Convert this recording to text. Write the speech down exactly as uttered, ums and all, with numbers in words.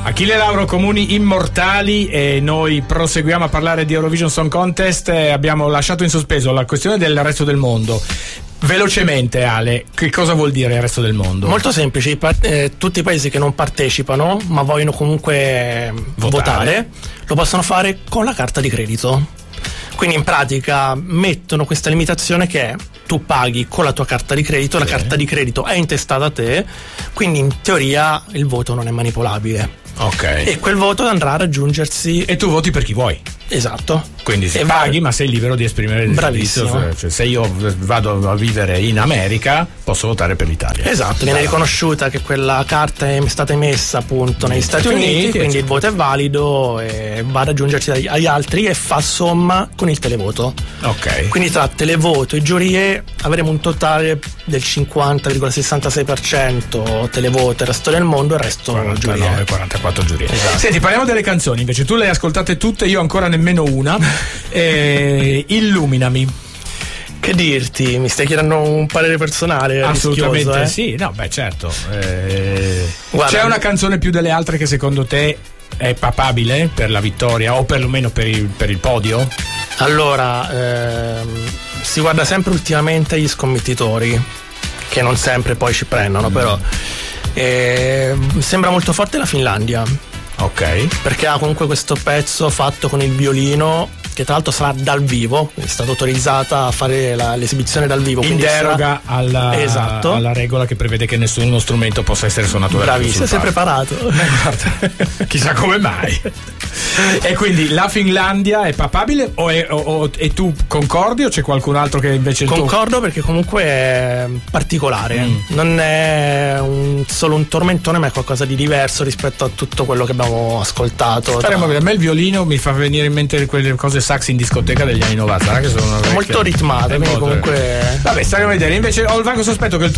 Achille Lauro, Comuni Immortali, e noi proseguiamo a parlare di Eurovision Song Contest. Abbiamo lasciato in sospeso la questione del resto del mondo. Velocemente, Ale, che cosa vuol dire il resto del mondo? Molto semplice, eh, tutti i paesi che non partecipano ma vogliono comunque votare, votare lo possono fare con la carta di credito. Quindi in pratica mettono questa limitazione che è: tu paghi con la tua carta di credito, la sì. carta di credito è intestata a te, quindi in teoria il voto non è manipolabile. Ok. E quel voto andrà a raggiungersi. E tu voti per chi vuoi. Esatto. Quindi se paghi, ma sei libero di esprimere il Bravissimo. Cioè, se io vado a vivere in America, posso votare per l'Italia. Esatto, viene riconosciuta che quella carta è stata emessa appunto negli Stati, Stati Uniti, Uniti, quindi il voto è valido e va a raggiungersi agli altri e fa somma con il televoto. Ok. Quindi tra televoto e giurie avremo un totale del cinquanta virgola sessantasei per cento televoto, il resto del mondo, il resto quarantanove quarantaquattro giurie. Esatto. Senti, parliamo delle canzoni invece. Tu le hai ascoltate tutte, io ancora nemmeno una. Eh, illuminami. Che dirti? Mi stai chiedendo un parere personale? Assolutamente rischioso, eh? sì, no, beh, certo. Eh, Guarda, c'è una canzone più delle altre che secondo te è papabile per la vittoria o perlomeno per il, per il podio? Allora, ehm, si guarda sempre ultimamente agli scommettitori, che non sempre poi ci prendono, mm. però eh, sembra molto forte la Finlandia. Ok. Perché ha comunque questo pezzo fatto con il violino, che tra l'altro sarà dal vivo, è stata autorizzata a fare la, l'esibizione dal vivo. In deroga sarà... alla, esatto. alla regola che prevede che nessuno strumento possa essere suonato dal vivo. Bravissimo, sei preparato. Guarda, chissà come mai. E quindi la Finlandia è papabile o, è, o, o e tu concordi o c'è qualcun altro che invece il concordo tuo... perché comunque è particolare, mm. non è un, solo un tormentone, ma è qualcosa di diverso rispetto a tutto quello che abbiamo ascoltato. Staremo tra... a me il violino mi fa venire in mente quelle cose sax in discoteca degli anni novanta, che sono è molto ritmato, quindi molto... comunque vabbè, staremo a vedere. Invece ho il vago sospetto che il tuo